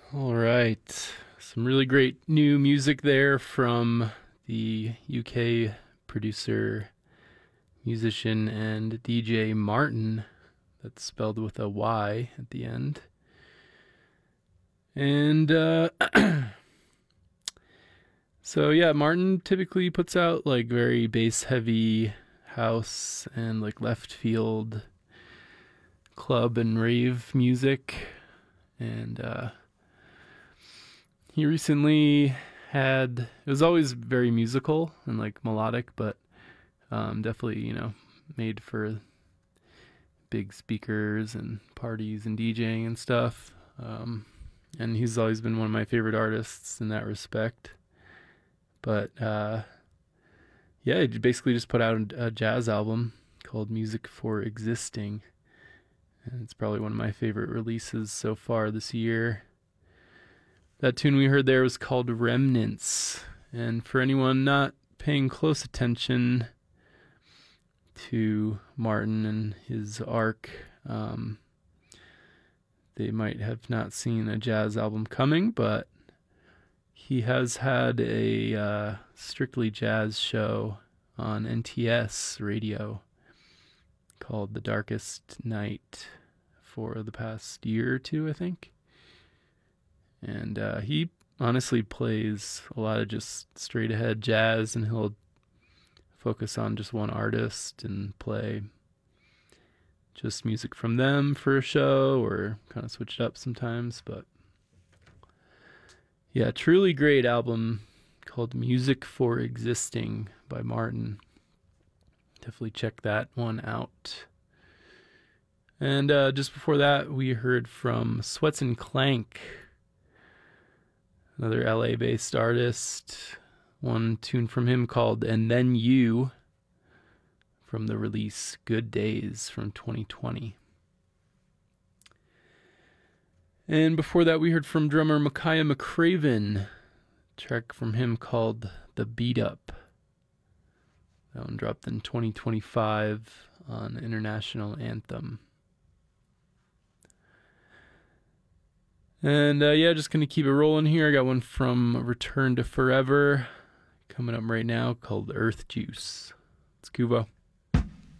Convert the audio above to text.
All right. Some really great new music there from the UK producer, musician, and DJ Martin. That's spelled with a Y at the end. And so, yeah, Martin typically puts out like very bass heavy house and like left field club and rave music. And he recently had, it was always very musical and like melodic, but definitely, made for big speakers and parties and DJing and stuff. And he's always been one of my favorite artists in that respect. But yeah, he basically just put out a jazz album called Music for Existing. And it's probably one of my favorite releases so far this year. That tune we heard there was called Remnants. And for anyone not paying close attention to Martin and his arc, they might have not seen a jazz album coming, but he has had a strictly jazz show on NTS radio called The Darkest Night for the past year or two, I think. And he honestly plays a lot of just straight ahead jazz, and he'll focus on just one artist and play just music from them for a show, or kind of switch it up sometimes. But yeah, truly great album called Music for Existing by Martin. Definitely check that one out. And just before that, we heard from Sweats and Clank, another LA-based artist. One tune from him called And Then You, from the release Good Days from 2020. And before that, we heard from drummer Micaiah McCraven, a track from him called The Beat Up. That one dropped in 2025 on International Anthem. And yeah, just going to keep it rolling here. I got one from Return to Forever coming up right now called Earth Juice. It's Kubo.